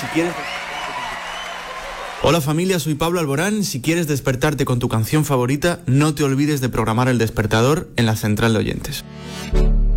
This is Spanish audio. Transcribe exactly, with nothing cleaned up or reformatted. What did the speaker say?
Si quieres... Hola familia, soy Pablo Alborán. Si quieres despertarte con tu canción favorita, no te olvides de programar el despertador en la central de oyentes.